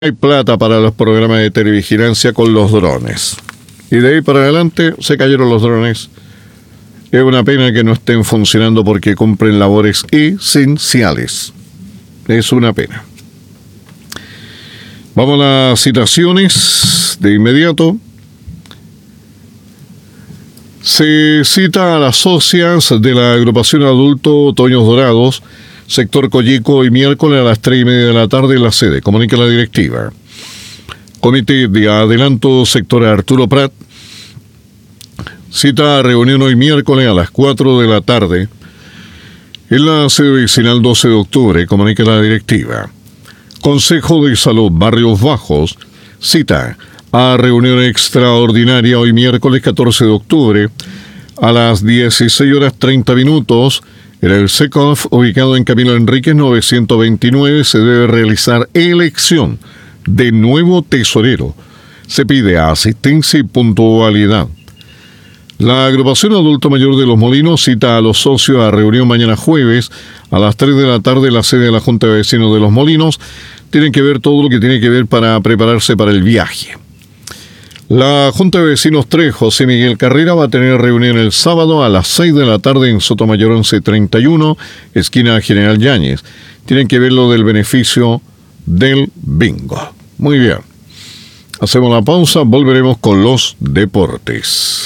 Hay plata para los programas de televigilancia con los drones. Y de ahí para adelante se cayeron los drones. Es una pena que no estén funcionando porque cumplen labores esenciales. Es una pena. Vamos a las citaciones de inmediato. Se cita a las socias de la agrupación adulto Toños Dorados, sector Coyico, hoy miércoles a las 3:30 de la tarde en la sede. Comunica la directiva. Comité de Adelanto, sector Arturo Prat, cita a reunión hoy miércoles a las 4 de la tarde en la sede vecinal 12 de octubre. Comunica la directiva. Consejo de Salud Barrios Bajos, cita a reunión extraordinaria hoy miércoles 14 de octubre a las 16:30 en el SECOF, ubicado en Camilo Enríquez 929, se debe realizar elección de nuevo tesorero. Se pide asistencia y puntualidad. La agrupación adulto mayor de Los Molinos cita a los socios a reunión mañana jueves a las 3 de la tarde en la sede de la Junta de Vecinos de Los Molinos. Tienen que ver todo lo que tiene que ver para prepararse para el viaje. La Junta de Vecinos 3, José Miguel Carrera, va a tener reunión el sábado a las 6 de la tarde en Sotomayor 1131, esquina General Yáñez. Tienen que ver lo del beneficio del bingo. Muy bien. Hacemos la pausa, volveremos con los deportes.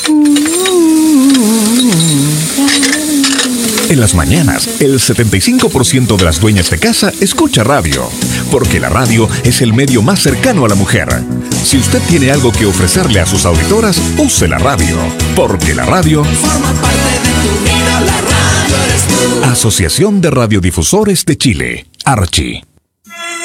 En las mañanas, el 75% de las dueñas de casa escucha radio, porque la radio es el medio más cercano a la mujer. Si usted tiene algo que ofrecerle a sus auditoras, use la radio, porque la radio forma parte de tu vida, la radio eres tú. Asociación de Radiodifusores de Chile, Archi.